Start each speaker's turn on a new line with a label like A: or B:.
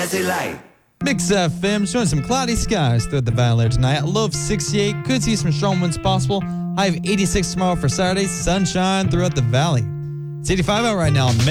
A: Mix FM showing some cloudy skies throughout the valley tonight. Low of 68. Could see some strong winds possible. High of 86 tomorrow for Saturday. Sunshine throughout the valley. It's 85 out right now.